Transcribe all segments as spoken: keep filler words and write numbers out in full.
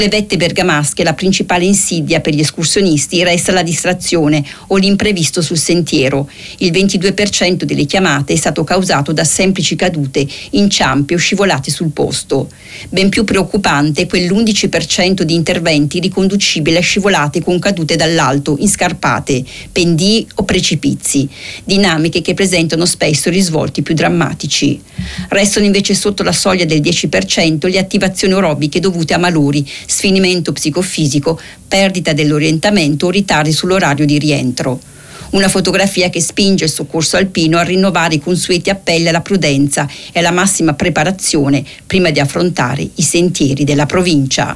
Le vette bergamasche, la principale insidia per gli escursionisti resta la distrazione o l'imprevisto sul sentiero. Il ventidue per cento delle chiamate è stato causato da semplici cadute, inciampi o scivolate sul posto. Ben più preoccupante è quell'undici per cento di interventi riconducibili a scivolate con cadute dall'alto, in scarpate, pendii o precipizi, dinamiche che presentano spesso risvolti più drammatici. Restano invece sotto la soglia del dieci per cento le attivazioni aerobiche dovute a malori, sfinimento psicofisico, perdita dell'orientamento o ritardi sull'orario di rientro. Una fotografia che spinge il soccorso alpino a rinnovare i consueti appelli alla prudenza e alla massima preparazione prima di affrontare i sentieri della provincia.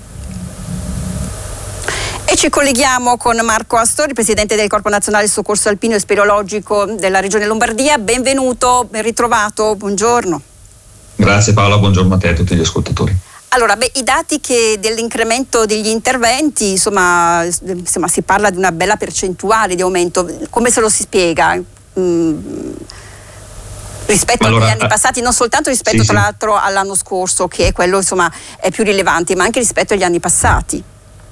E ci colleghiamo con Marco Astori, presidente del Corpo Nazionale Soccorso Alpino e Speleologico della Regione Lombardia. Benvenuto, ben ritrovato, buongiorno. Grazie Paola, buongiorno a te e a tutti gli ascoltatori. Allora, beh, i dati che dell'incremento degli interventi, insomma, insomma, si parla di una bella percentuale di aumento. Come se lo si spiega? Mm, rispetto allora, agli anni passati, non soltanto rispetto sì, tra sì. l'altro all'anno scorso, che è quello insomma è più rilevante, ma anche rispetto agli anni passati.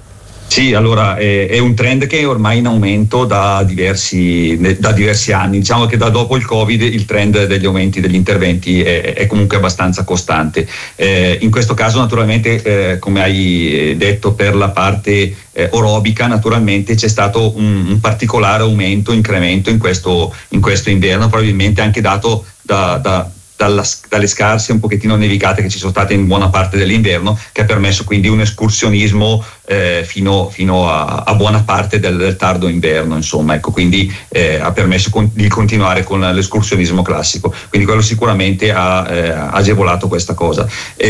Sì, allora è, è un trend che è ormai in aumento da diversi, da diversi anni. Diciamo che da dopo il Covid il trend degli aumenti degli interventi è, è comunque abbastanza costante. Eh, in questo caso naturalmente, eh, come hai detto, per la parte eh, orobica naturalmente c'è stato un, un particolare aumento, incremento in questo, in questo inverno, probabilmente anche dato da, da Dalla, dalle scarse un pochettino nevicate che ci sono state in buona parte dell'inverno, che ha permesso quindi un escursionismo eh, fino, fino a, a buona parte del, del tardo inverno, insomma, ecco, quindi eh, ha permesso con, di continuare con l'escursionismo classico, quindi quello sicuramente ha eh, agevolato questa cosa.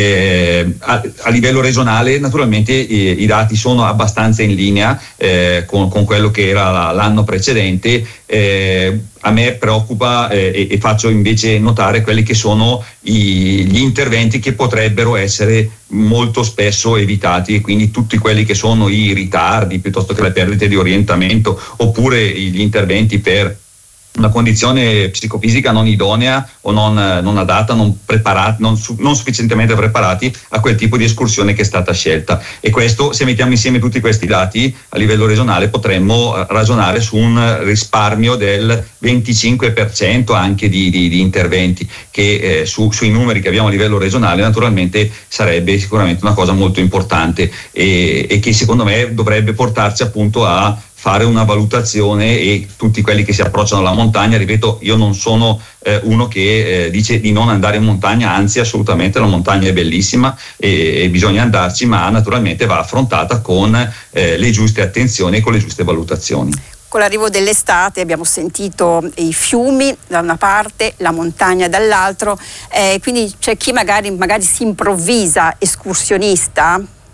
Eh, a, a livello regionale naturalmente i, i dati sono abbastanza in linea eh, con, con quello che era l'anno precedente. Eh, a me preoccupa eh, e, e faccio invece notare quelli che sono i, gli interventi che potrebbero essere molto spesso evitati, e quindi tutti quelli che sono i ritardi piuttosto che le perdite di orientamento, oppure gli interventi per una condizione psicofisica non idonea o non, non adatta, non, preparati, non, non sufficientemente preparati a quel tipo di escursione che è stata scelta. E questo, se mettiamo insieme tutti questi dati a livello regionale, potremmo ragionare su un risparmio del venticinque per cento anche di, di, di interventi, che eh, su, sui numeri che abbiamo a livello regionale naturalmente sarebbe sicuramente una cosa molto importante e, e che secondo me dovrebbe portarci appunto a fare una valutazione, e tutti quelli che si approcciano alla montagna, ripeto, io non sono eh, uno che eh, dice di non andare in montagna, anzi assolutamente la montagna è bellissima e, e bisogna andarci, ma naturalmente va affrontata con eh, le giuste attenzioni e con le giuste valutazioni. Con l'arrivo dell'estate abbiamo sentito i fiumi da una parte, la montagna dall'altro, eh, quindi c'è chi magari, magari si improvvisa escursionista.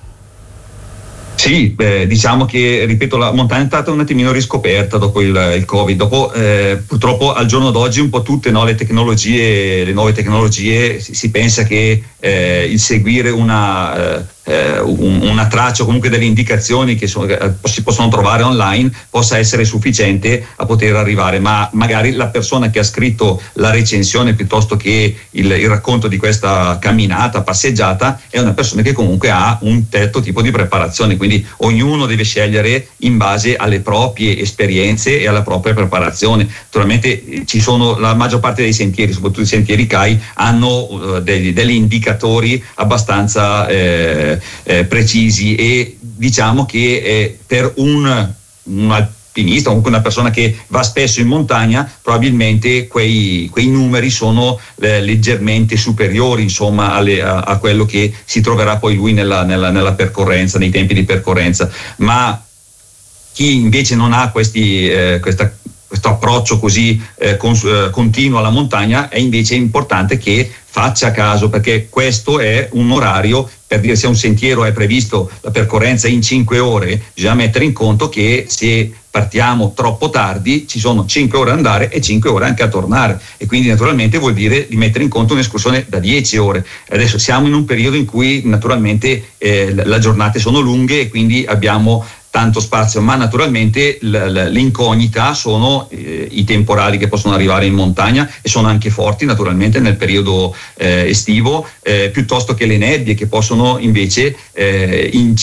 Sì, eh, diciamo che, ripeto, la montagna è stata un attimino riscoperta dopo il, il Covid. Dopo, eh, purtroppo al giorno d'oggi un po' tutte no, le tecnologie, le nuove tecnologie, si, si pensa che eh, il seguire una, eh, un, una traccia o comunque delle indicazioni che so, eh, si possono trovare online possa essere sufficiente a poter arrivare, ma magari la persona che ha scritto la recensione piuttosto che il, il racconto di questa camminata, passeggiata, è una persona che comunque ha un certo tipo di preparazione. Quindi ognuno deve scegliere in base alle proprie esperienze e alla propria preparazione. Naturalmente ci sono, la maggior parte dei sentieri, soprattutto i sentieri C A I, hanno uh, degli, degli indicatori abbastanza eh, eh, precisi, e diciamo che eh, per un, un alpinista o comunque una persona che va spesso in montagna, probabilmente quei, quei numeri sono eh, leggermente superiori, insomma, alle, a, a quello che si troverà poi lui nella, nella, nella percorrenza, nei tempi di percorrenza. Ma chi invece non ha questi, eh, questa, questo approccio così eh, cons- eh, continuo alla montagna, è invece importante che faccia caso, perché questo è un orario, per dire, se un sentiero è previsto la percorrenza in cinque ore, bisogna mettere in conto che se partiamo troppo tardi ci sono cinque ore ad andare e cinque ore anche a tornare, e quindi naturalmente vuol dire di mettere in conto un'escursione da dieci ore. Adesso siamo in un periodo in cui naturalmente eh, le giornate sono lunghe e quindi abbiamo tanto spazio, ma naturalmente l'incognita sono eh, i temporali che possono arrivare in montagna, e sono anche forti naturalmente nel periodo eh, estivo, eh, piuttosto che le nebbie che possono invece eh,